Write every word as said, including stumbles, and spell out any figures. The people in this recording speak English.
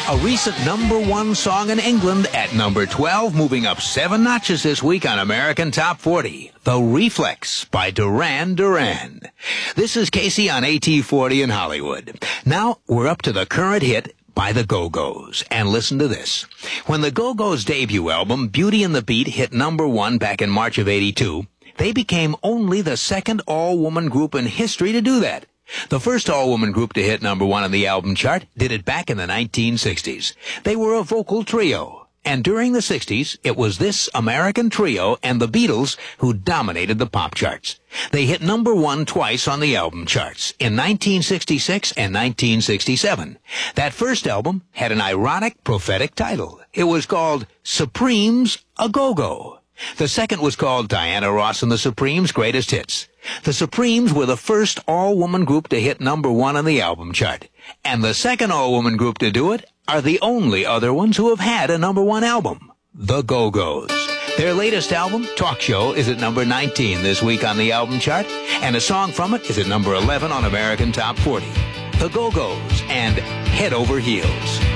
A recent number one song in England at number twelve, moving up seven notches this week on American Top forty. The Reflex by Duran Duran. This is Casey on A T forty in Hollywood. Now we're up to the current hit by the Go-Go's. And listen to this. When the Go-Go's debut album, Beauty and the Beat, hit number one back in March of eighty-two, they became only the second all-woman group in history to do that. The first all-woman group to hit number one on the album chart did it back in the nineteen sixties. They were a vocal trio. And during the sixties, it was this American trio and the Beatles who dominated the pop charts. They hit number one twice on the album charts, in nineteen sixty-six and nineteen sixty-seven. That first album had an ironic, prophetic title. It was called Supremes A Go-Go. The second was called Diana Ross and the Supremes' Greatest Hits. The Supremes were the first all-woman group to hit number one on the album chart. And the second all-woman group to do it are the only other ones who have had a number one album, the Go-Go's. Their latest album, Talk Show, is at number nineteen this week on the album chart, and a song from it is at number eleven on American Top forty. The Go-Go's and Head Over Heels.